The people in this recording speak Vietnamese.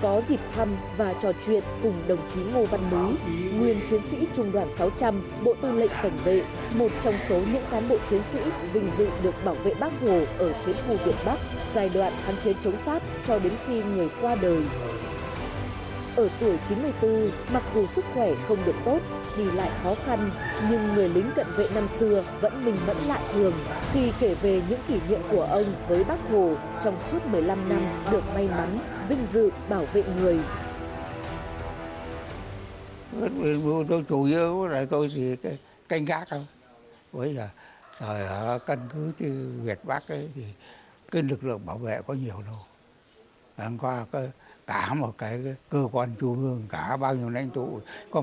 có dịp thăm và trò chuyện cùng đồng chí Ngô Văn Núi, nguyên chiến sĩ Trung đoàn 600, Bộ Tư lệnh Cảnh vệ, một trong số những cán bộ chiến sĩ vinh dự được bảo vệ Bác Hồ ở chiến khu Việt Bắc, giai đoạn kháng chiến chống Pháp cho đến khi người qua đời. Ở tuổi 94, mặc dù sức khỏe không được tốt, đi lại khó khăn, nhưng người lính cận vệ năm xưa vẫn minh mẫn lạ thường khi kể về những kỷ niệm của ông với Bác Hồ trong suốt 15 năm được may mắn, vinh dự bảo vệ người. Tôi chủ yếu là tôi thì canh gác thôi. Với là thời ở căn cứ Việt Bắc ấy, thì cái lực lượng bảo vệ có nhiều đâu. Qua cả một cái cơ quan trung ương, cả bao nhiêu lãnh tụ, có